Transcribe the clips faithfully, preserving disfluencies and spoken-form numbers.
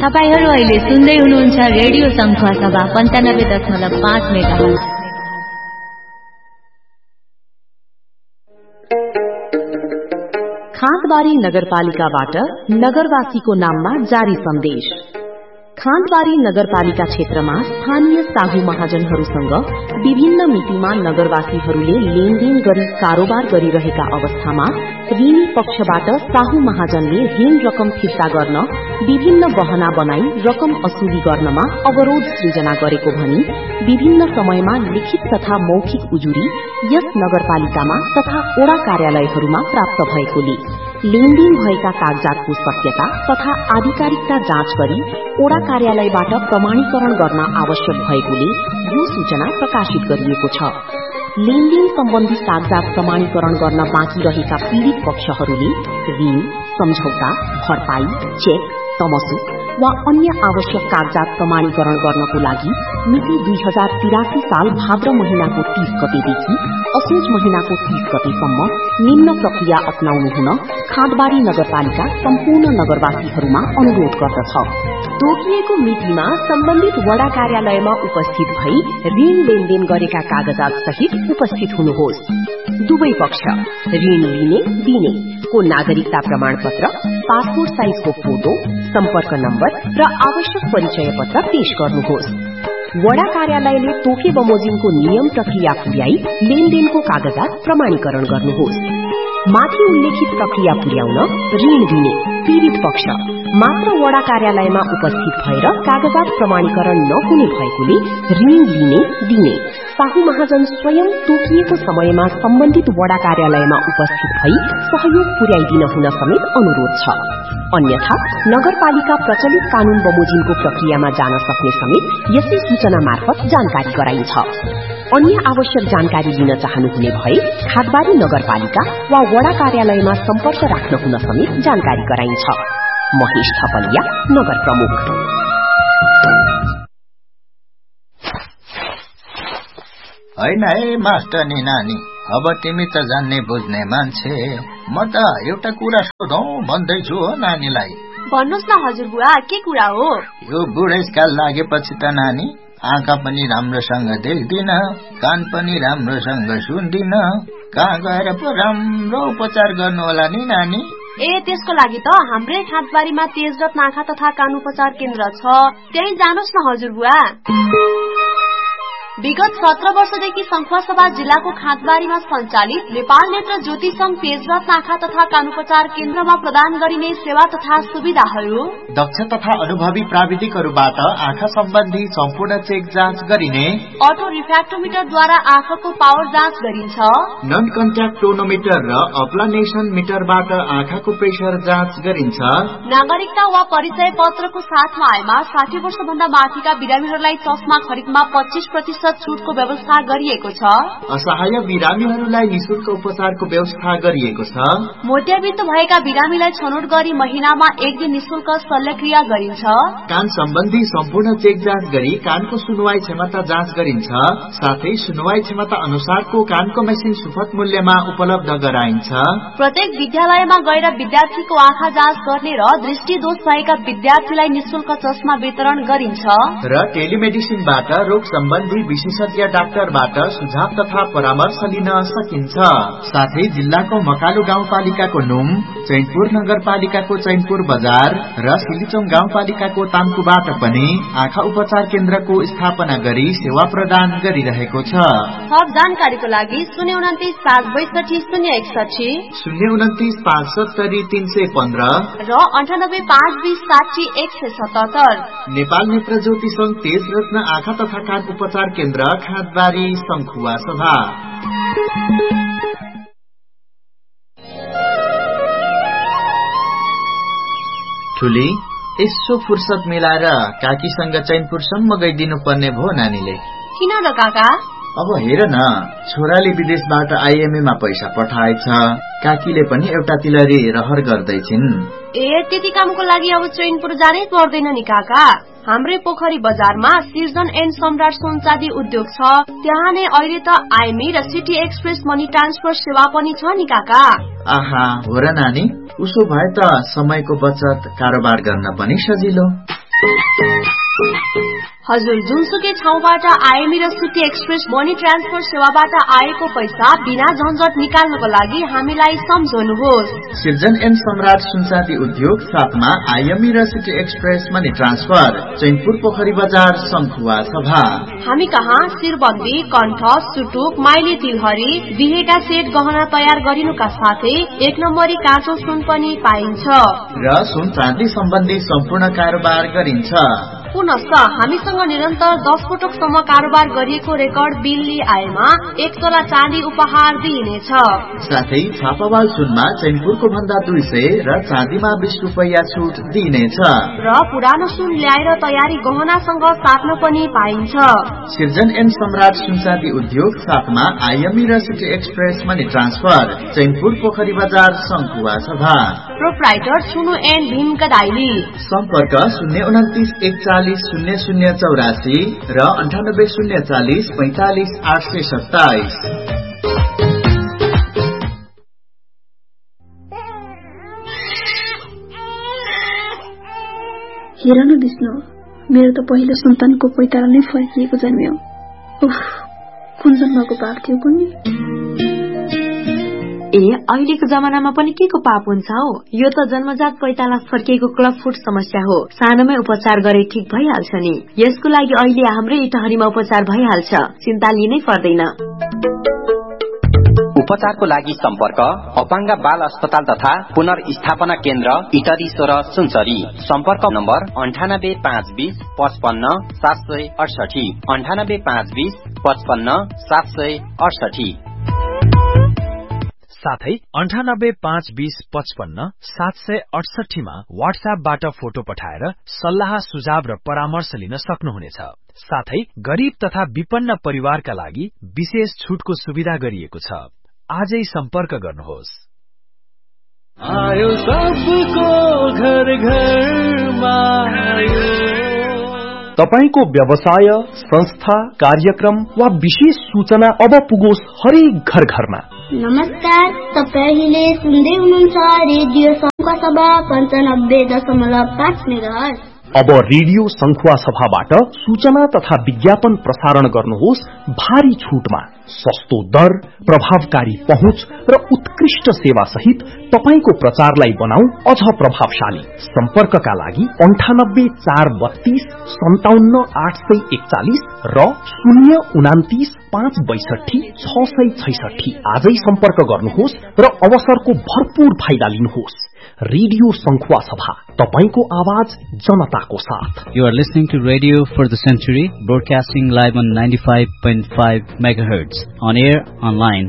तपाईहरु अहिले सुन्दै हुनुहुन्छ रेडियो संख्वा सभा पन्चानब्बे दशमलव पाँच मेगाहर्ज। खाँदबारी नगरपालिकाबाट नगरवासीको नाममा जारी सन्देश। खाँदबारी नगरपालिका क्षेत्रमा स्थानीय साहु महाजनहरूसँग विभिन्न मितिमा नगरवासीहरूले लेनदेन गरी कारोबार गरिरहेका अवस्थामा ऋणी पक्षबाट साहु महाजनले ऋण रकम फिर्ता गर्न विभिन्न बहना बनाई रकम असुली गर्नमा अवरोध सृजना गरेको भनी विभिन्न समयमा लिखित तथा मौखिक उजुरी यस नगरपालिकामा तथा ओडा कार्यालयहरूमा प्राप्त भएकोले लेनदेन भएका कागजातको सत्यता तथा आधिकारिकता जाँच गरी ओडा कार्यालयबाट प्रमाणीकरण गर्न आवश्यक भएकोले यो सूचना प्रकाशित गरिएको छ। लेनदेन सम्बन्धी कागजात प्रमाणीकरण गर्न बाँकी रहेका पीड़ित पक्षहरूले ऋण, सम्झौता, भरपाई, चेक, तमसु वा अन्य आवश्यक कागजात प्रमाणीकरण गर्नको लागि मिति दुई हजार तिरासी साल भाद्र महीनाको तीस गतेदेखि असोज महीनाको तीस गतेसम्म निम्न प्रक्रिया अपनाउनु हुन खाँदबारी नगरपालिका सम्पूर्ण नगरवासीहरूमा अनुरोध गर्दछ। तोकिएको मितिमा सम्बन्धित वडा कार्यालयमा उपस्थित भई ऋण लेनदेन गरेका कागजात सहित उपस्थित हुनुहोस्। दुवै पक्ष ऋण लिने दिने को नागरिकता प्रमाण पत्र, पासपोर्ट साइजको फोटो, सम्पर्क नम्बर र आवश्यक परिचय पत्र पेश गर्नुहोस्। वडा कार्यालयले तोके बमोजिमको नियम प्रक्रिया पुर्याई लेनदेनको कागजात प्रमाणीकरण गर्नुहोस्। माथि उल्लेखित प्रक्रिया पुर्याउन ऋण दिने पीड़ित पक्ष मात्र वडा कार्यालयमा उपस्थित भएर कागजात प्रमाणीकरण नहुने भएकोले ऋण लिने दिने साहु महाजन स्वयं तोकिएको समयमा सम्बन्धित वडा कार्यालयमा उपस्थित भई सहयोग पुर्याइदिन हुन समेत अनुरोध छ। अन्यथा नगरपालिका प्रचलित कानून बमोजिमको प्रक्रियामा जान सक्ने समेत यसै सूचना मार्फत जानकारी गराइन्छ। अन्य आवश्यक जानकारी लिन चाहनुहुने भए खाँदबारी नगरपालिका वा वडा कार्यालयमा सम्पर्क राख्न हुन समेत जानकारी गराइन्छ। महेश थपलिया, नगर प्रमुख। हैन है मास्टरनी नानी, अब तिमी त जान्ने बुझ्ने मान्छे, म त एउटा कुरा सोधौं भन्दैछु हो नानीलाई। भन्नुहोस् न हजुरबुवा, के कुरा हो? यो बुढेसकाल लागेपछि त नानी आँखा पनि राम्रोसँग देख्दिन, कान पनि राम्रोसँग सुन्दिन, कहाँ गएर पो राम्रो उपचार गर्नु होला नि नानी? ए त्यसको लागि त हाम्रै खाँदबारीमा तेजरत्न आँखा तथा कान उपचार केन्द्र छ, त्यही जानुस् न हजुरबुवा। विगत सत्र वर्षदेखि संखुवासभा जिल्लाको खाँदबारीमा सञ्चालित नेपाल नेत्र ज्योति संघ तेजरत्न आँखा तथा कान उपचार केन्द्रमा प्रदान गरिने सेवा तथा सुविधाहरू दक्ष तथा अनुभवी प्राविधिकहरूबाट आँखा सम्बन्धी सम्पूर्ण चेक जाँच गरिने, अटो रिफ्र्याक्टोमिटरद्वारा आँखाको पावर जाँच गरिन्छ, नन कन्ट्याक्ट टोनोमिटर र अप्लानेसन मिटरबाट आँखाको प्रेसर जाँच गरिन्छ, नागरिकता वा परिचय पत्रको साथमा आएमा साठी वर्ष भन्दा माथिका बिरामीहरूलाई चस्मा खरिदमा पच्चीस प्रतिशत छुटको व्यवस्था गरिएको छ, असहाय बिरामीहरूलाई निशुल्क उपचारको व्यवस्था गरिएको छ, मोतियाबिन्दु भएका बिरामीलाई छनौट गरी महिनामा एक दिन निशुल्क शल्यक्रिया गरिन्छ, कान सम्बन्धी सम्पूर्ण चेक जाँच गरी कानको सुनवाई क्षमता जाँच गरिन्छ, साथै सुनवाई क्षमता अनुसारको कानको मेसिन सुपथ मूल्यमा उपलब्ध गराइन्छ, प्रत्येक विद्यालयमा गएर विद्यार्थीको आँखा जाँच गर्ने र दृष्टि दोष भएका विद्यार्थीलाई निशुल्क चस्मा वितरण गरिन्छ, र टेलिमेडिसिनबाट रोग सम्बन्धी विशेषज्ञ डाक्टरबाट सुझाव तथा परामर्श लिन सकिन्छ। साथै जिल्लाको मकालु गाउँपालिकाको नुम, चैनपुर नगरपालिकाको चैनपुर बजार र सिलिचोङ गाउँपालिकाको ताम्कुबाट पनि आँखा उपचार केन्द्रको स्थापना गरी सेवा प्रदान गरिरहेको छ। थप जानकारीको लागि शून्य उन्तिस पाँच बैसठी शून्य एकसठी शून्य उन्तिस पाँच सत्तरी तीन सय पन्ध्र र अन्ठानब्बे पाँच बीस साठी एक सय सतहत्तर। नेपाल नेत्र ज्योति संघ तेज रत्न आँखा तथा कान उपचार केन्द्र खाँदबारी संखुवा सभा। ठुली यसो फुर्सद मिलाएर काकीसँग चैनपुरसम्म गइदिनु पर्ने भो नानीले। किन र काका? अब हेर न, छोराले विदेशबाट आइएमए मा पैसा पठाएछ, काकीले पनि एउटा तिलरी रहर गर्दैछिन्। ए त्यति कामको लागि अब चैनपुर जानै पर्दैन नि काका। हाम्रै पोखरी बजारमा सिर्जन एन्ड सम्राट सोनचाँदी उद्योग छ, त्यहाँ नै अहिले त आइएमई र सिटी एक्सप्रेस मनी ट्रान्सफर सेवा पनि छ नि काका। आहा, हो र नानी, उसो भए त समयको बचत, कारोबार गर्न पनि सजिलो। हजुर, जुनसुकै ठाउँबाट आइएमई र सिटी एक्सप्रेस मनी ट्रान्सफर सेवाबाट आएको पैसा बिना झन्झट निकाल्नको लागि हामीलाई सम्झनुहोस्। सिर्जन एन्ड सम्राट सुनचाँदी उद्योग साथमा आइएमई र city express money transfer, Chainpur पोखरी बजार, शंखुवा सभा। हामी कहाँ शिरबन्दी, कण्ठ, सुटुक, माइली तिलहरी, बिहेका सेट गहना तयार गरिनुका साथै एक नम्बरी काँचो सुन पनि पाइन्छ र सुन चाँदी सम्बन्धी सम्पूर्ण कारोबार गरिन्छ। पुनश्च हामीसँग निरन्तर दस पटकसम्म कारोबार गरिएको रेकर्ड बिल लिई आएमा एक तोला चाँदी उपहार दिइनेछ। साथै छापावाल सुनमा चैनपुरको भन्दा दुई सय र चाँदीमा बीस रुपैयाँ छुट दिइनेछ र पुरानो सुन ल्याएर तयारी गहनासँग साट्न पनि पाइन्छ। सिर्जन एन्ड सम्राट सुनचाँदी उद्योग साथमा आइएमई र city express money transfer, Chainpur पोखरी बजार, शंखुवा सभा। प्रोप्राइटर सुनु एन्ड भीम कदाइली। सम्पर्क शून्य उन्तिस एकचालिस शून्य शून्य चौरासी र अन्ठानब्बे शून्य चालिस पैंतालिस आठ सय सत्ताइस। हेर न विष्णु, मेरो त पहिलो सन्तानको पैताला नै फर्किएको जन्मियो। उफ, कुन जन्मको पाप थियो कुन्नी। ए अहिलेको जमानामा पनि के को पाप हुन्छ हौ? यो त जन्मजात पैताला फर्किएको क्लब फुट समस्या हो। सानोमै उपचार गरे ठीक भइहाल्छ नि। यसको लागि अहिले हाम्रै इटहरीमा उपचार भइहाल्छ, चिन्ता लिनै पर्दैन। उपचारको लागि सम्पर्क अपाङ्ग बाल अस्पताल तथा पुनर्स्थापना केन्द्र इटरी सोह्र सुनसरी। सम्पर्क नम्बर अन्ठानब्बे पाँच बीस पचपन्न सात सय अडसठी अन्ठानब्बे पाँच बीस पचपन्न सात सय अडसठी। साथै अन्ठानब्बे पाँच बीस पचपन्न सात सय अडसठीमा वाट्सएपबाट फोटो पठाएर सल्लाह सुझाव र परामर्श लिन सक्नुहुनेछ। साथै गरीब तथा विपन्न परिवारका लागि विशेष छुटको सुविधा गरिएको छ। आजै सम्पर्क गर्नुहोस्। आयो सबको घर घरमा तपाईको व्यवसाय, संस्था, कार्यक्रम वा विशेष सूचना अब पुगोस् हरेक घर घरमा। नमस्कार, तपाईं अहिले सुन्दै हुनुहुन्छ रेडियो शंखुवा सभा पन्चानब्बे दशमलव पाँच मेगाहर्ज। अब रेडियो शंखुवा सभाबाट सूचना तथा विज्ञापन प्रसारण गर्नुहोस् भारी छुटमा। सस्तो दर, प्रभावकारी पहुँच र उत्कृष्ट सेवा सहित तपाईको प्रचारलाई बनाऊ अझ प्रभावशाली। सम्पर्कका लागि अन्ठानब्बे चार बत्तीस सन्ताउन्न आठ सय एकचालिस र शून्य उनातिस पाँच बैसठी छ सय छैसठी। आजै सम्पर्क गर्नुहोस् र अवसरको भरपूर फाइदा लिनुहोस्। रेडियो शंखुवा सभा, तपाईको आवाज जनताको साथ। You are listening to Radio for the Century, broadcasting live on ninety-five point five megahertz, on air, online.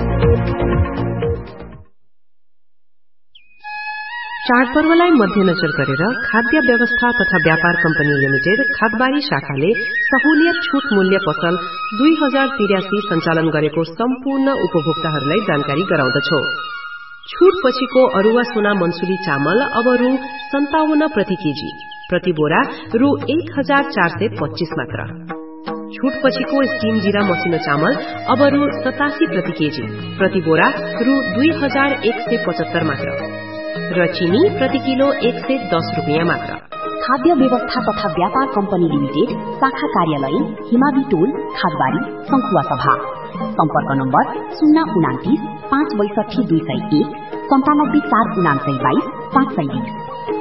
चाडपर्वलाई मध्यनजर गरेर खाद्य व्यवस्था तथा व्यापार कम्पनी लिमिटेड खादबारी शाखाले सहुलियत छुट मूल्य पसल दुई हजार तिरासी सञ्चालन गरेको सम्पूर्ण उपभोक्ताहरूलाई जानकारी गराउँदछौ। छूट पछिको अरुवा सोना मनसुरी चामल अब रु सन्ताउन्न प्रति केजी, प्रति बोरा रु एक हजार चार सय पच्चीस मात्र। छूट पछिको स्टीम जीरा मसिनो चामल अब रु सतासी प्रति केजी, प्रति बोरा रु दुई हजार एक सय पचहत्तर मात्र र चिनी प्रति किलो एक सय दस रुपियाँ मात्र। खाद्य व्यवस्था तथा व्यापार कम्पनी लिमिटेड, शाखा कार्यालय हिमावी टोल, खादबारी, शंखुवा सभा। सम्पर्क नम्बर शून्य उनातिस पाँच बैसठी दुई सय एक सन्तानब्बे चार उनासय बाइस पाँच सय बीस।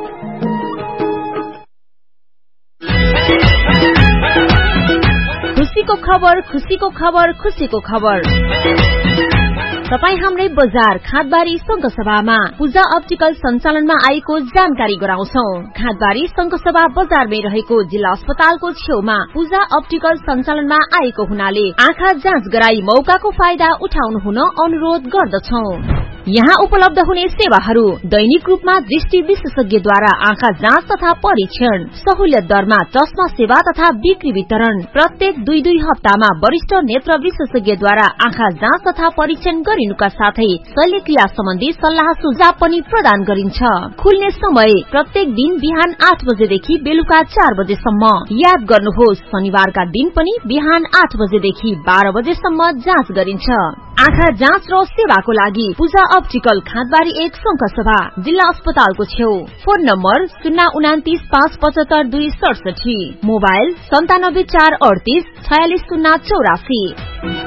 खुशीको खबर, खुशीको खबर, खुशीको खबर। तपाईँ हाम्रै बजार खादबारी संघसभामा पूजा अप्टिकल सञ्चालनमा आएको जानकारी गराउँछौ। खादबारी संघसभा बजारमै रहेको जिल्ला अस्पतालको छेउमा पूजा अप्टिकल सञ्चालनमा आएको हुनाले आँखा जाँच गराई मौकाको फाइदा उठाउनु हुन अनुरोध गर्दछौ। यहाँ उपलब्ध हुने सेवाहरू दैनिक रूपमा दृष्टि विशेषज्ञद्वारा आँखा जाँच तथा परीक्षण, सहुलियत दरमा चस्मा सेवा तथा बिक्री वितरण, प्रत्येक दुई दुई हप्तामा वरिष्ठ नेत्र विशेषज्ञद्वारा आँखा जाँच तथा परीक्षण गरिनुका साथै शल्यक्रिया सम्बन्धी सल्लाह सुझाव पनि प्रदान गरिन्छ। खुल्ने समय प्रत्येक दिन बिहान आठ बजेदेखि बेलुका चार बजेसम्म। याद गर्नुहोस्, शनिबारका दिन पनि बिहान आठ बजेदेखि बाह्र बजेसम्म जाँच गरिन्छ। आँखा जाँच र सेवाको लागि पूजा अप्टिकल खाँदबारी एक संखसभा जिल्ला अस्पतालको छेउ। फोन नम्बर शून्य उनातिस पाँच पचहत्तर दुई सडसठी। मोबाइल सन्तानब्बे चार अडतिस छयालिस शून्य चौरासी।